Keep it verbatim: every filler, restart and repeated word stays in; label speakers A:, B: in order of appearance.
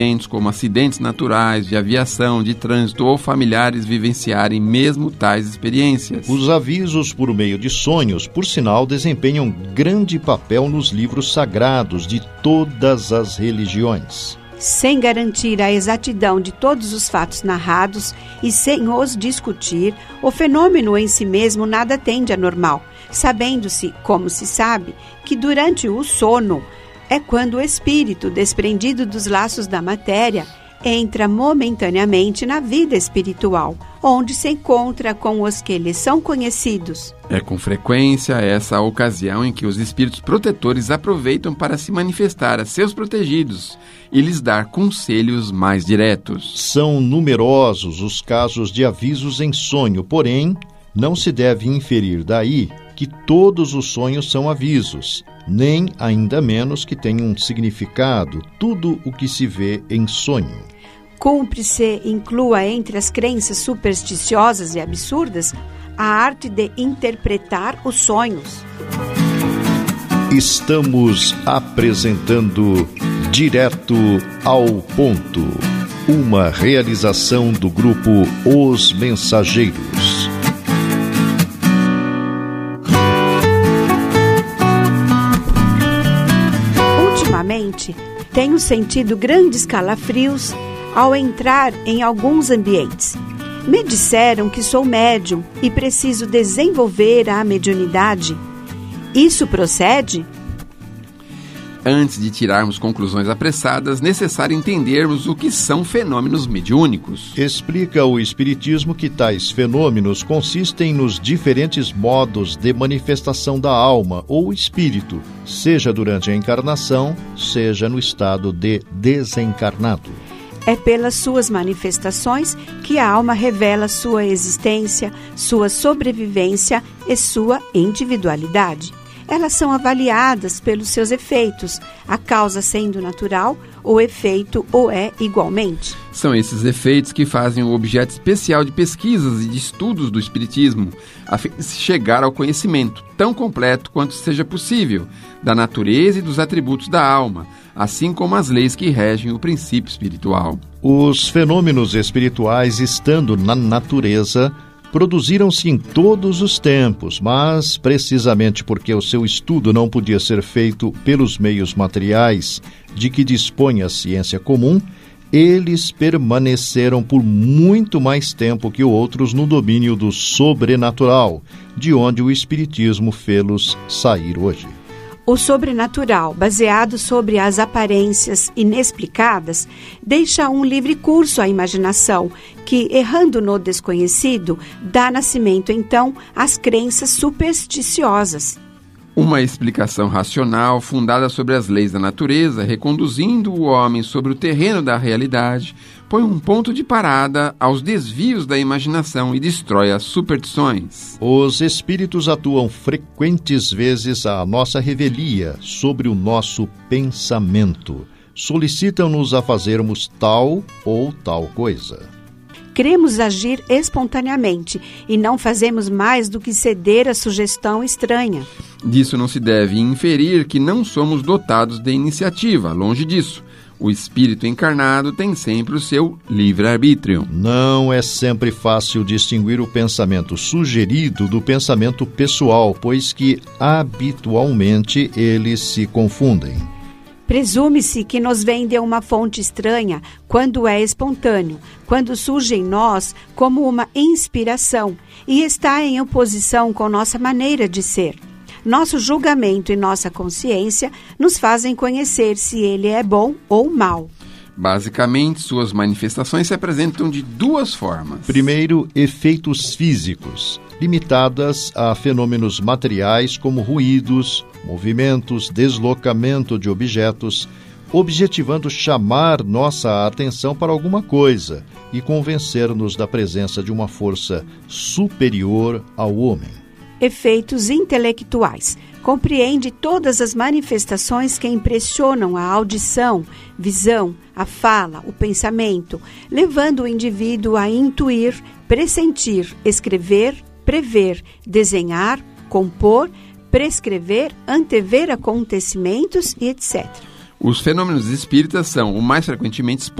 A: como acidentes naturais, de aviação, de trânsito ou familiares vivenciarem mesmo tais experiências.
B: Os avisos por meio de sonhos, por sinal, desempenham grande papel nos livros sagrados de todas as religiões.
C: Sem garantir a exatidão de todos os fatos narrados e sem os discutir, o fenômeno em si mesmo nada tem de anormal, sabendo-se, como se sabe, que durante o sono é quando o espírito, desprendido dos laços da matéria, entra momentaneamente na vida espiritual, onde se encontra com os que lhes são conhecidos.
A: É com frequência essa a ocasião em que os espíritos protetores aproveitam para se manifestar a seus protegidos e lhes dar conselhos mais diretos.
B: São numerosos os casos de avisos em sonho, porém, não se deve inferir daí que todos os sonhos são avisos, nem ainda menos que tenham um significado tudo o que se vê em sonho.
C: Cumpre-se inclua entre as crenças supersticiosas e absurdas a arte de interpretar os sonhos.
B: Estamos apresentando Direto ao Ponto, uma realização do grupo Os Mensageiros.
C: Ultimamente, tenho sentido grandes calafrios ao entrar em alguns ambientes. Me disseram que sou médium e preciso desenvolver a mediunidade. Isso procede?
A: Antes de tirarmos conclusões apressadas, necessário entendermos o que são fenômenos mediúnicos.
B: Explica o Espiritismo que tais fenômenos consistem nos diferentes modos de manifestação da alma ou espírito, seja durante a encarnação, seja no estado de desencarnado.
C: É pelas suas manifestações que a alma revela sua existência, sua sobrevivência e sua individualidade. Elas são avaliadas pelos seus efeitos, a causa sendo natural, o efeito o é igualmente.
A: São esses efeitos que fazem o objeto especial de pesquisas e de estudos do Espiritismo, a fim de chegar ao conhecimento, tão completo quanto seja possível, da natureza e dos atributos da alma, assim como as leis que regem o princípio espiritual.
B: Os fenômenos espirituais, estando na natureza, produziram-se em todos os tempos, mas precisamente porque o seu estudo não podia ser feito pelos meios materiais de que dispõe a ciência comum, eles permaneceram por muito mais tempo que outros no domínio do sobrenatural, de onde o Espiritismo fê-los sair hoje.
C: O sobrenatural, baseado sobre as aparências inexplicadas, deixa um livre curso à imaginação, que, errando no desconhecido, dá nascimento, então, às crenças supersticiosas.
A: Uma explicação racional, fundada sobre as leis da natureza, reconduzindo o homem sobre o terreno da realidade, põe um ponto de parada aos desvios da imaginação e destrói as superstições.
B: Os espíritos atuam frequentes vezes à nossa revelia sobre o nosso pensamento. Solicitam-nos a fazermos tal ou tal coisa.
C: Queremos agir espontaneamente e não fazemos mais do que ceder à sugestão estranha.
A: Disso não se deve inferir que não somos dotados de iniciativa, longe disso. O espírito encarnado tem sempre o seu livre-arbítrio.
B: Não é sempre fácil distinguir o pensamento sugerido do pensamento pessoal, pois que habitualmente eles se confundem.
C: Presume-se que nos vem de uma fonte estranha quando é espontâneo, quando surge em nós como uma inspiração e está em oposição com nossa maneira de ser. Nosso julgamento e nossa consciência nos fazem conhecer se ele é bom ou mau.
A: Basicamente, suas manifestações se apresentam de duas formas.
B: Primeiro, efeitos físicos, limitadas a fenômenos materiais como ruídos, movimentos, deslocamento de objetos, objetivando chamar nossa atenção para alguma coisa e convencer-nos da presença de uma força superior ao homem.
C: Efeitos intelectuais. Compreende todas as manifestações que impressionam a audição, visão, a fala, o pensamento, levando o indivíduo a intuir, pressentir, escrever, prever, desenhar, compor, prescrever, antever acontecimentos e etcétera.
A: Os fenômenos espíritas são, o mais frequentemente,